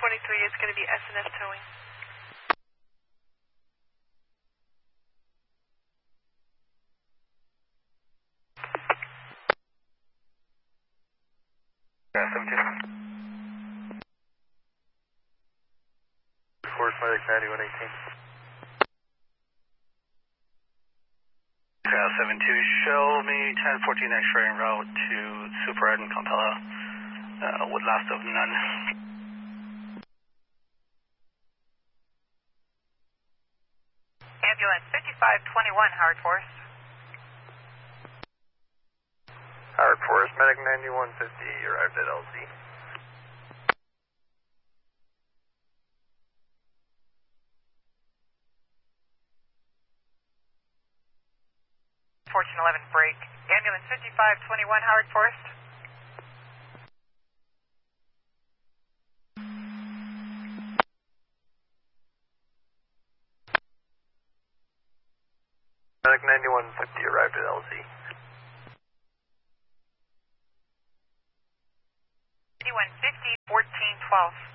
it's going to be S&S towing. Force Medic 9118. 72, show me 1014 X-ray en route to Super Ed and Kampala with last of none. Ambulance 5521, Howard Forest. Howard Forest, Medic 9150, arrived at LZ. Fortune 11 break. Ambulance 5521, Howard Forest. Medic 9150, arrived at LZ. 9150, 1412.